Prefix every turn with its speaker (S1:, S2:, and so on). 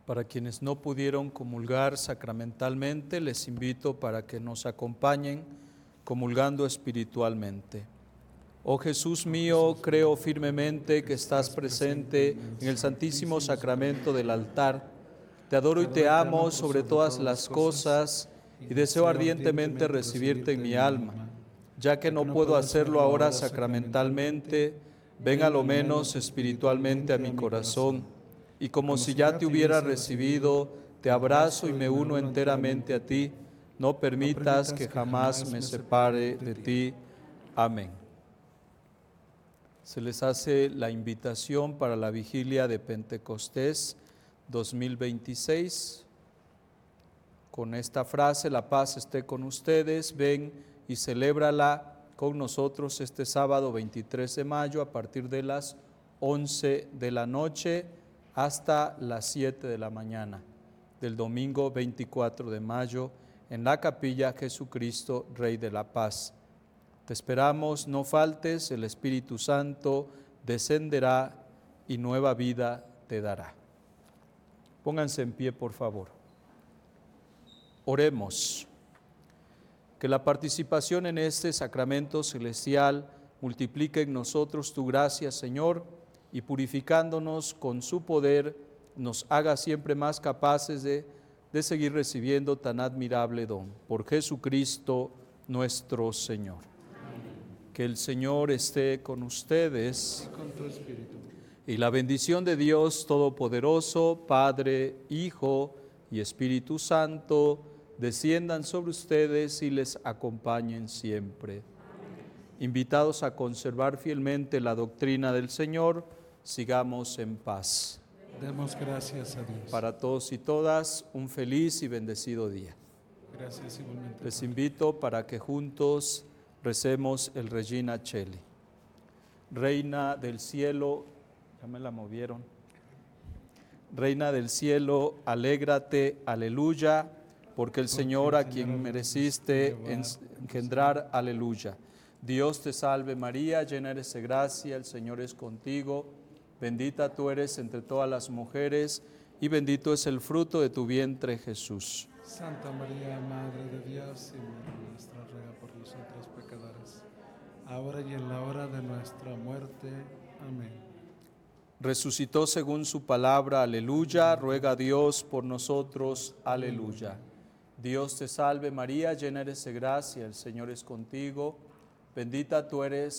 S1: Para quienes no pudieron comulgar sacramentalmente, les invito para que nos acompañen comulgando espiritualmente. Oh Jesús mío, creo firmemente que estás presente en el Santísimo Sacramento del altar. Te adoro y te amo sobre todas las cosas y deseo ardientemente recibirte en mi alma. Ya que no puedo hacerlo ahora sacramentalmente, ven a lo menos espiritualmente a mi corazón. Y como si ya te hubiera recibido, te abrazo y me uno enteramente a ti. No permitas que jamás me separe de ti. Amén. Se les hace la invitación para la vigilia de Pentecostés 2026. Con esta frase, la paz esté con ustedes, ven y celébrala con nosotros este sábado 23 de mayo a partir de las 11 de la noche hasta las 7 de la mañana del domingo 24 de mayo en la capilla Jesucristo, Rey de la Paz. Te esperamos, no faltes, el Espíritu Santo descenderá y nueva vida te dará. Pónganse en pie, por favor. Oremos. Que la participación en este sacramento celestial multiplique en nosotros tu gracia, Señor, y purificándonos con su poder, nos haga siempre más capaces de seguir recibiendo tan admirable don. Por Jesucristo nuestro Señor. Que el Señor esté con ustedes.
S2: Y con tu espíritu.
S1: Y la bendición de Dios Todopoderoso, Padre, Hijo y Espíritu Santo, desciendan sobre ustedes y les acompañen siempre. Invitados a conservar fielmente la doctrina del Señor, sigamos en paz.
S2: Demos gracias a Dios.
S1: Para todos y todas, un feliz y bendecido día.
S2: Gracias igualmente.
S1: Les invito para que juntos recemos el Regina Coeli. Reina del cielo, ya me la movieron. Reina del cielo, alégrate, aleluya, porque el Señor a quien mereciste engendrar, aleluya. Dios te salve María, llena eres de gracia, el Señor es contigo. Bendita tú eres entre todas las mujeres y bendito es el fruto de tu vientre, Jesús.
S2: Santa María, Madre de Dios y Madre nuestra, ruega por nosotros pecadores, ahora y en la hora de nuestra muerte. Amén.
S1: Resucitó según su palabra, aleluya, ruega a Dios por nosotros, aleluya. Dios te salve María, llena eres de gracia, el Señor es contigo, bendita tú eres